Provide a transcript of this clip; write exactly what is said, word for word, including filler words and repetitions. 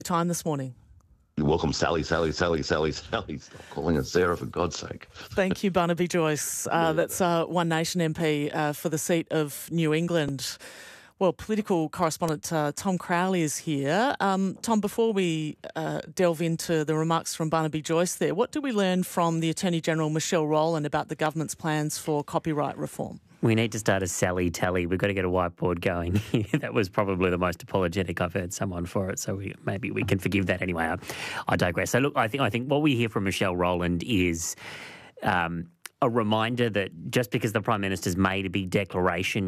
Time this morning. You're welcome, Sally, Sally, Sally, Sally, Sally. Stop calling her Sarah, for God's sake. Thank you, Barnaby Joyce. Uh, that's uh, One Nation M P uh, for the seat of New England. Well, political correspondent uh, Tom Crowley is here. Um, Tom, before we uh, delve into the remarks from Barnaby Joyce there, what do we learn from the Attorney-General Michelle Rowland about the government's plans for copyright reform? We need to start a Sally tally. We've got to get a whiteboard going. That was probably the most apologetic I've heard someone for it, so we, maybe we can forgive that anyway. I, I digress. So look, I think I think what we hear from Michelle Rowland is um, a reminder that just because the Prime Minister's made a big declaration